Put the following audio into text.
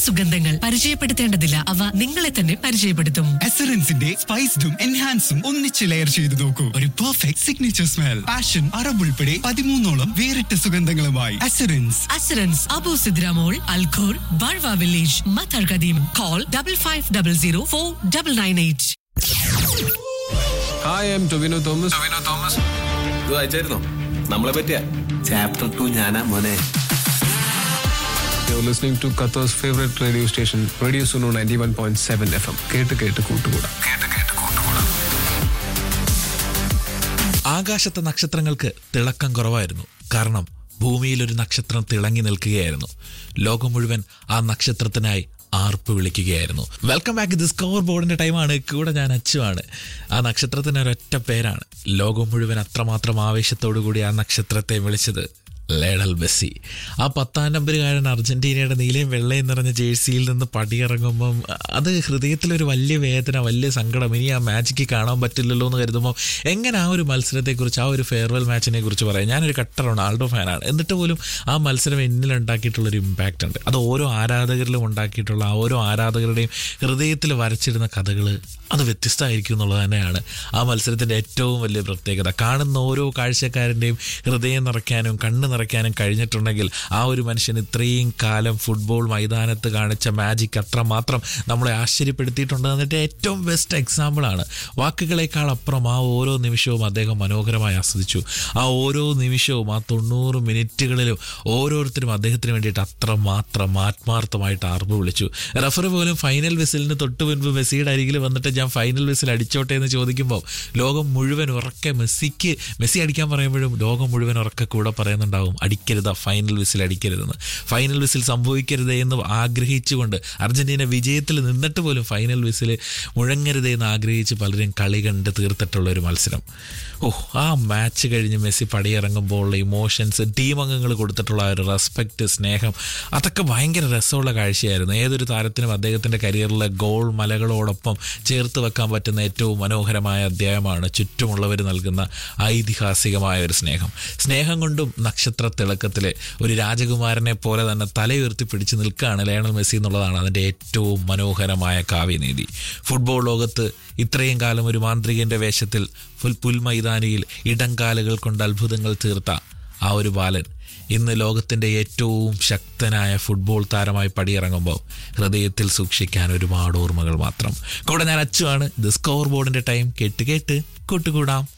സുഗന്ധങ്ങൾ പരിചയപ്പെടുത്തേണ്ടതില്ല, അവ നിങ്ങളെ തന്നെ പരിചയപ്പെടുത്തും. എസറൻസിന്റെ സ്പൈസ്ഡും എൻഹാൻസും ഒന്നിച്ച് ലെയർ ചെയ്ത് നോക്കൂ. ഒരു perfect signature smell. Passion, Arab ഉൾപ്പെടെ 13ഓളം വേറിട്ട സുഗന്ധങ്ങളുമായി assurance Abu സിദ്രാമോൾ, Al Khor, Barwa village, Mattar കദീം. Call 55004998. Hi, I M Tovino Thomas. ഇത് വായിച്ചായിരുന്നോ? നമ്മളെ പറ്റിയ ചാപ്റ്റർ 2 ഞാനാ മോനെ. You're listening to Qatar's favorite radio station, Radio Suno 91.7 FM. കേട്ട് കൂട്ടുകൂടാ. ആകാശത്തെ നക്ഷത്രങ്ങൾക്ക് തിളക്കം കുറവായിരുന്നു. കാരണം ഭൂമിയിൽ ഒരു നക്ഷത്രം തിളങ്ങി നിൽക്കുകയായിരുന്നു. ലോകം മുഴുവൻ ആ നക്ഷത്രത്തിനായി ആർപ്പ് വിളിക്കുകയായിരുന്നു. Welcome back. ഇത് സ്കോർ ബോർഡിന്റെ ടൈമാണ്. കൂടെ ഞാൻ അച്ചുവാണ്. ആ നക്ഷത്രത്തിന് ഒരൊറ്റ പേരാണ്. ലോകം മുഴുവൻ അത്രമാത്രം ആവേശത്തോടു കൂടി ആ നക്ഷത്രത്തെ വിളിച്ചത് ലയണൽ മെസ്സി. ആ 10ാം നമ്പറുകാരൻ അർജന്റീനയുടെ നീലയും വെള്ളയും നിറഞ്ഞ ജേഴ്സിയിൽ നിന്ന് പടിയിറങ്ങുമ്പം അത് ഹൃദയത്തിലൊരു വലിയ വേദന, വലിയ സങ്കടം. ഇനി ആ മാച്ചിക്ക് കാണാൻ പറ്റില്ലല്ലോ എന്ന് കരുതുമ്പോൾ എങ്ങനെ ആ ഒരു മത്സരത്തെക്കുറിച്ച്, ആ ഒരു ഫെയർവെൽ മാച്ചിനെ കുറിച്ച് പറയാം. ഞാനൊരു കട്ടർ റൊണാൾഡോ ഫാനാണ്. എന്നിട്ട് പോലും ആ മത്സരം എന്നിലുണ്ടാക്കിയിട്ടുള്ളൊരു ഇമ്പാക്റ്റ് ഉണ്ട്. അത് ഓരോ ആരാധകരിലും ഉണ്ടാക്കിയിട്ടുള്ള ആ ഓരോ ആരാധകരുടെയും ഹൃദയത്തിൽ വരച്ചിടുന്ന കഥകൾ അത് വ്യത്യസ്തമായിരിക്കും എന്നുള്ളത് തന്നെയാണ് ആ മത്സരത്തിൻ്റെ ഏറ്റവും വലിയ പ്രത്യേകത. കാണുന്ന ഓരോ കാഴ്ചക്കാരൻ്റെയും ഹൃദയം നിറയ്ക്കാനും കണ്ണ് നിറയ്ക്കാനും കഴിഞ്ഞിട്ടുണ്ടെങ്കിൽ ആ ഒരു മനുഷ്യൻ ഇത്രയും കാലം ഫുട്ബോൾ മൈതാനത്ത് കാണിച്ച മാജിക് അത്രമാത്രം നമ്മളെ ആശ്ചര്യപ്പെടുത്തിയിട്ടുണ്ട്. എന്നിട്ട് ഏറ്റവും ബെസ്റ്റ് എക്സാമ്പിളാണ്. വാക്കുകളേക്കാൾ അപ്പുറം ആ ഓരോ നിമിഷവും അദ്ദേഹം മനോഹരമായി ആസ്വദിച്ചു. ആ ഓരോ നിമിഷവും, ആ 90 മിനിറ്റുകളിലും ഓരോരുത്തരും അദ്ദേഹത്തിന് വേണ്ടിയിട്ട് അത്രമാത്രം ആത്മാർത്ഥമായിട്ട് ആർപ്പ് വിളിച്ചു. റഫറി പോലും ഫൈനൽ വിസിലിന് തൊട്ട് മുൻപ് മെസ്സിയുടെ അരികിൽ വന്നിട്ട് ഞാൻ ഫൈനൽ വിസിൽ അടിച്ചോട്ടെ എന്ന് ചോദിക്കുമ്പോൾ ലോകം മുഴുവൻ ഉറക്കെ മെസ്സി അടിക്കാൻ പറയുമ്പോഴും ലോകം മുഴുവൻ ഉറക്കെ കൂടെ പറയുന്നുണ്ടാവും, അടിക്കരുത്, ഫൈനൽ വിസിൽ അടിക്കരുതെന്ന്. ഫൈനൽ വിസിൽ സംഭവിക്കരുതേ എന്ന് ആഗ്രഹിച്ചുകൊണ്ട് അർജന്റീന വിജയത്തിൽ നിന്നിട്ട് പോലും ഫൈനൽ വിസിൽ മുഴങ്ങരുതേ എന്ന് ആഗ്രഹിച്ച് പലരും കളി കണ്ട് തീർത്തിട്ടുള്ള ഒരു മത്സരം. ആ മാച്ച് കഴിഞ്ഞ് മെസ്സി പടിയിറങ്ങുമ്പോഴുള്ള ഇമോഷൻസ്, ടീം അംഗങ്ങൾ കൊടുത്തിട്ടുള്ള ഒരു റെസ്പെക്റ്റ്, സ്നേഹം, അതൊക്കെ ഭയങ്കര രസമുള്ള കാഴ്ചയായിരുന്നു. ഏതൊരു താരത്തിനും അദ്ദേഹത്തിൻ്റെ കരിയറിലെ ഗോൾ മലകളോടൊപ്പം ചേർത്ത് വെക്കാൻ പറ്റുന്ന ഏറ്റവും മനോഹരമായ അധ്യായമാണ് ചുറ്റുമുള്ളവർ നൽകുന്ന ഐതിഹാസികമായ ഒരു സ്നേഹം കൊണ്ടും നക്ഷത്ര തിളക്കത്തിലെ ഒരു രാജകുമാരനെ പോലെ തന്നെ തലയുയർത്തി പിടിച്ചു നിൽക്കുകയാണ് ലയണൽ മെസ്സി എന്നുള്ളതാണ് അതിൻ്റെ ഏറ്റവും മനോഹരമായ കാവ്യനീതി. ഫുട്ബോൾ ലോകത്ത് ഇത്രയും കാലം ഒരു മാന്ത്രികൻ്റെ വേഷത്തിൽ പുൽമൈതാനിയിൽ ഇടംകാലുകൾ കൊണ്ട് അത്ഭുതങ്ങൾ തീർത്ത ആ ഒരു ബാലൻ ഇന്ന് ലോകത്തിൻ്റെ ഏറ്റവും ശക്തനായ ഫുട്ബോൾ താരമായി പടിയിറങ്ങുമ്പോൾ ഹൃദയത്തിൽ സൂക്ഷിക്കാൻ ഒരുപാട് ഓർമ്മകൾ മാത്രം. കൂടെ ഞാൻ അച്ചുവാണ്. ഇത് സ്കോർ ബോർഡിൻ്റെ ടൈം. കേട്ട് കൂട്ടുകൂടാം.